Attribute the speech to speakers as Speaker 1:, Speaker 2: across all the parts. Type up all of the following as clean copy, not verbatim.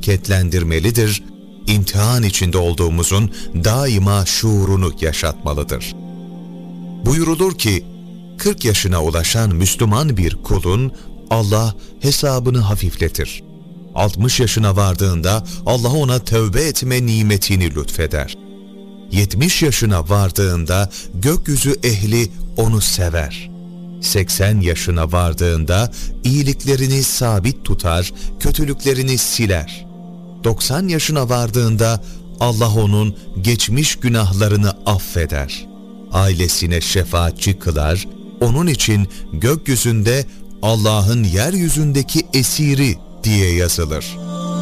Speaker 1: hareketlendirmelidir, imtihan içinde olduğumuzun daima şuurunu yaşatmalıdır. Buyurulur ki, 40 yaşına ulaşan Müslüman bir kulun Allah hesabını hafifletir. 60 yaşına vardığında Allah ona tövbe etme nimetini lütfeder. 70 yaşına vardığında gökyüzü ehli onu sever. 80 yaşına vardığında iyiliklerini sabit tutar, kötülüklerini siler. 90 yaşına vardığında Allah onun geçmiş günahlarını affeder. Ailesine şefaatçi kılar, onun için gökyüzünde Allah'ın yeryüzündeki esiri diye yazılır.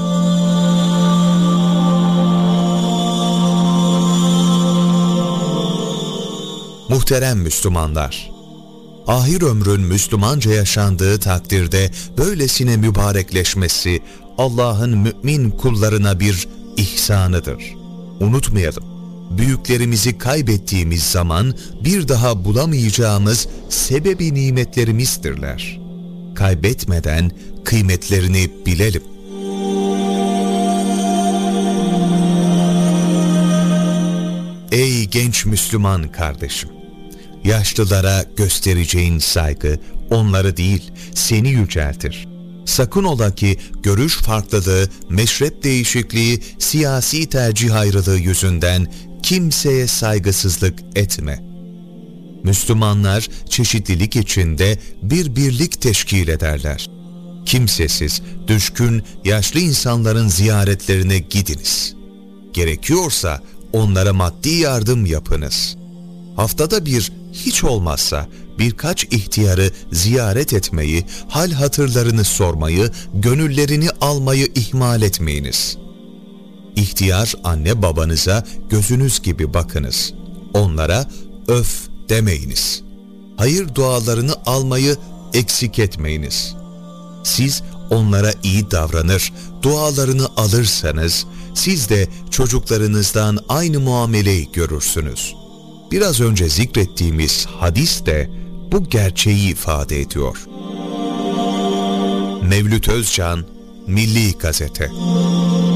Speaker 1: Muhterem Müslümanlar, ahir ömrün Müslümanca yaşandığı takdirde böylesine mübarekleşmesi Allah'ın mümin kullarına bir ihsanıdır. Unutmayalım, büyüklerimizi kaybettiğimiz zaman bir daha bulamayacağımız sebebi nimetlerimizdirler. Kaybetmeden kıymetlerini bilelim. Ey genç Müslüman kardeşim! Yaşlılara göstereceğin saygı onları değil, seni yüceltir. Sakın ola ki görüş farklılığı, meşrep değişikliği, siyasi tercih ayrılığı yüzünden kimseye saygısızlık etme. Müslümanlar çeşitlilik içinde bir birlik teşkil ederler. Kimsesiz, düşkün, yaşlı insanların ziyaretlerine gidiniz. Gerekiyorsa onlara maddi yardım yapınız. Haftada bir, hiç olmazsa birkaç ihtiyarı ziyaret etmeyi, hal hatırlarını sormayı, gönüllerini almayı ihmal etmeyiniz. İhtiyar anne babanıza gözünüz gibi bakınız. Onlara öf demeyiniz. Hayır dualarını almayı eksik etmeyiniz. Siz onlara iyi davranır, dualarını alırsanız, siz de çocuklarınızdan aynı muameleyi görürsünüz. Biraz önce zikrettiğimiz hadis de bu gerçeği ifade ediyor. Mevlüt Özcan, Milli Gazete.